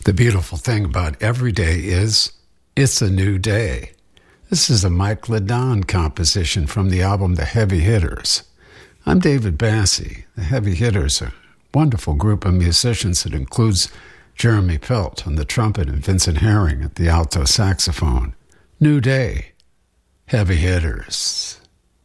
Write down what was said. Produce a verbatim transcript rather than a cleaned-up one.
The beautiful thing about every day is it's a new day. This is a Mike LeDon composition from the album The Heavy Hitters. I'm David Bassey. The Heavy Hitters are a wonderful group of musicians that includes Jeremy Pelt on the trumpet and Vincent Herring at the alto saxophone. New day. Heavy Hitters.